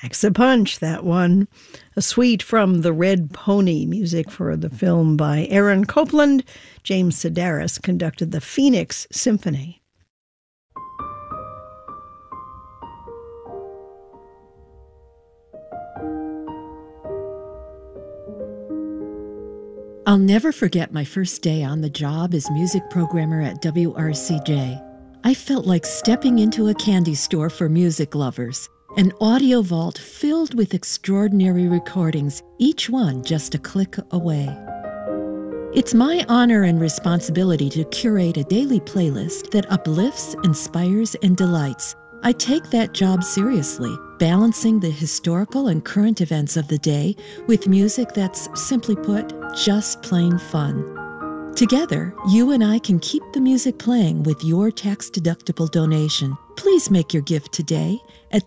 Packs a punch, that one. A suite from The Red Pony, music for the film by Aaron Copland. James Sedaris conducted the Phoenix Symphony. I'll never forget my first day on the job as music programmer at WRCJ. I felt like stepping into a candy store for music lovers, an audio vault filled with extraordinary recordings, each one just a click away. It's my honor and responsibility to curate a daily playlist that uplifts, inspires, and delights. I take that job seriously, balancing the historical and current events of the day with music that's, simply put, just plain fun. Together, you and I can keep the music playing with your tax-deductible donation. Please make your gift today at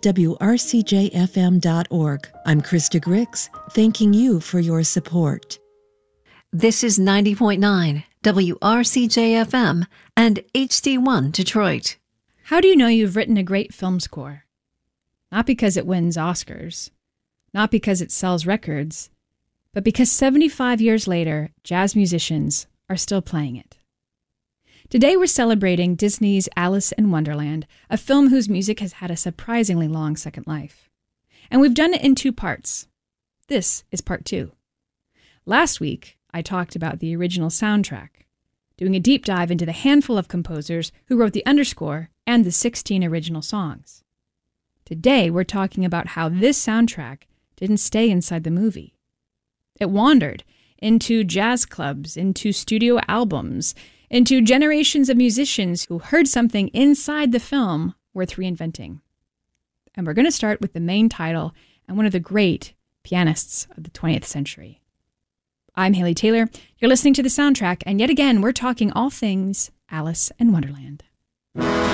wrcjfm.org. I'm Krista Grix, thanking you for your support. This is 90.9 WRCJ-FM and HD1 Detroit. How do you know you've written a great film score? Not because it wins Oscars, not because it sells records, but because 75 years later, jazz musicians are still playing it. Today we're celebrating Disney's Alice in Wonderland, a film whose music has had a surprisingly long second life. And we've done it in 2 parts. This is part 2. Last week, I talked about the original soundtrack, doing a deep dive into the handful of composers who wrote the underscore and the 16 original songs. Today, we're talking about how this soundtrack didn't stay inside the movie. It wandered into jazz clubs, into studio albums, into generations of musicians who heard something inside the film worth reinventing. And we're going to start with the main title and one of the great pianists of the 20th century. I'm Haley Taylor. You're listening to The Soundtrack, and yet again, we're talking all things Alice in Wonderland.